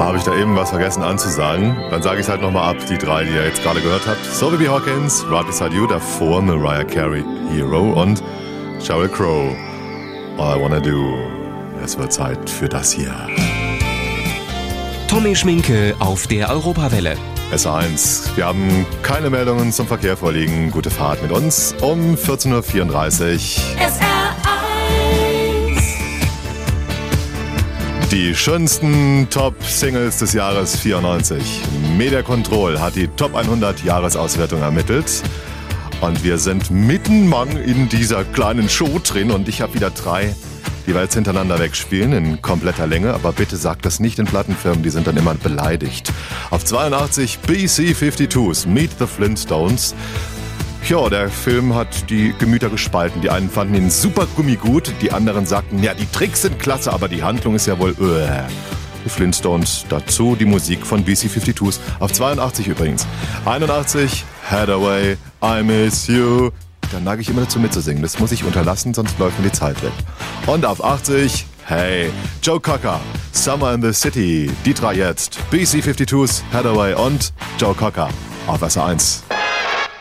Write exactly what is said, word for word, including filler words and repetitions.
Habe ich da eben was vergessen anzusagen? Dann sage ich es halt nochmal ab, die drei, die ihr jetzt gerade gehört habt. Sophie B. Hawkins, Right Beside You, davor Mariah Carey, Hero und Sheryl Crow, All I Wanna Do. Es wird Zeit für das hier. Tommy Schminke auf der Europawelle. S A eins. Wir haben keine Meldungen zum Verkehr vorliegen. Gute Fahrt mit uns um vierzehn Uhr vierunddreißig. S R eins. Die schönsten Top-Singles des Jahres vierundneunzig. Media Control hat die Top hundert Jahresauswertung ermittelt. Und wir sind mitten in dieser kleinen Show drin und ich habe wieder drei, die wir jetzt hintereinander wegspielen in kompletter Länge. Aber bitte sagt das nicht den Plattenfirmen, die sind dann immer beleidigt. Auf zweiundachtzig B C fünfundfünfzig, Meet the Flintstones. Ja, der Film hat die Gemüter gespalten. Die einen fanden ihn super gummigut, die anderen sagten, ja, die Tricks sind klasse, aber die Handlung ist ja wohl... Uh. Die Flintstones, dazu die Musik von B C fünfundfünfzig. Auf zweiundachtzig übrigens. einundachtzig, Hathaway, I Miss You. Da neige ich immer dazu mitzusingen. Das muss ich unterlassen, sonst läuft mir die Zeit weg. Und auf achtzig, hey, Joe Cocker, Summer in the City. Die drei jetzt. B C fünfundfünfzig, Hathaway und Joe Cocker auf S R eins.